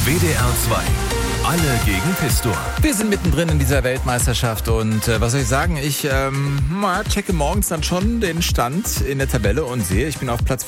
WDR 2. Alle gegen Pistor. Wir sind mittendrin in dieser Weltmeisterschaft und was soll ich sagen, ich checke morgens dann schon den Stand in der Tabelle und sehe, ich bin auf Platz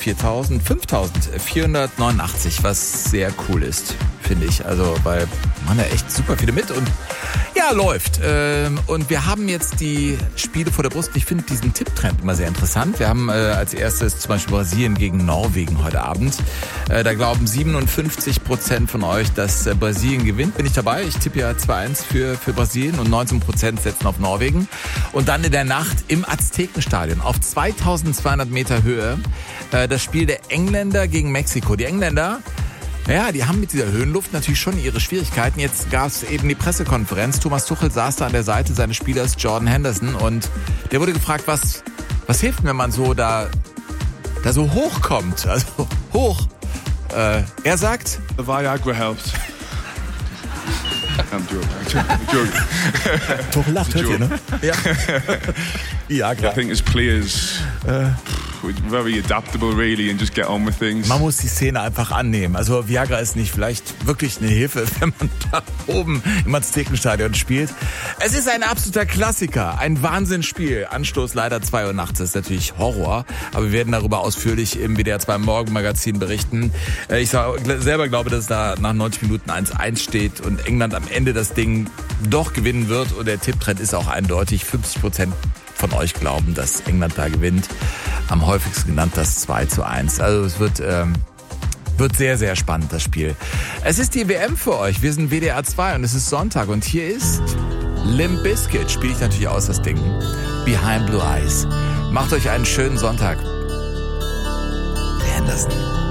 5489, was sehr cool ist, finde ich. Also, weil man ja echt super viele mit und ja, läuft. Und wir haben jetzt die Spiele vor der Brust. Ich finde diesen Tipptrend immer sehr interessant. Wir haben als erstes zum Beispiel Brasilien gegen Norwegen heute Abend. Da glauben 57% von euch, dass Brasilien gewinnt. Bin ich dabei. Ich tippe ja 2-1 für Brasilien und 19% setzen auf Norwegen. Und dann in der Nacht im Aztekenstadion auf 2200 Meter Höhe das Spiel der Engländer gegen Mexiko. Die Engländer, ja, die haben mit dieser Höhenluft natürlich schon ihre Schwierigkeiten. Jetzt gab es eben die Pressekonferenz. Thomas Tuchel saß da an der Seite seines Spielers Jordan Henderson und der wurde gefragt, was hilft, wenn man so da so hochkommt, also hoch. Er sagt, the Viagra helps. I'm joking. Tuchel lacht, hört ihr, ne? Ja. Viagra. I think as players, we're very adaptable really and just get on with things. Man muss die Szene einfach annehmen. Also Viagra ist nicht vielleicht wirklich eine Hilfe, wenn man da oben im Aztekenstadion spielt. Es ist ein absoluter Klassiker, ein Wahnsinnsspiel. Anstoß leider 2 Uhr nachts, das ist natürlich Horror. Aber wir werden darüber ausführlich im WDR 2 Morgenmagazin berichten. Ich selber glaube, dass da nach 90 Minuten 1-1 steht und England am Ende das Ding doch gewinnen wird. Und der Tipptrend ist auch eindeutig. 50% von euch glauben, dass England da gewinnt. Am häufigsten genannt das 2-1. Also es wird sehr, sehr spannend, das Spiel. Es ist die WM für euch. Wir sind WDR 2 und es ist Sonntag. Und hier ist Limp Bizkit. Spiele ich natürlich aus, das Ding. Behind Blue Eyes. Macht euch einen schönen Sonntag. Henderson.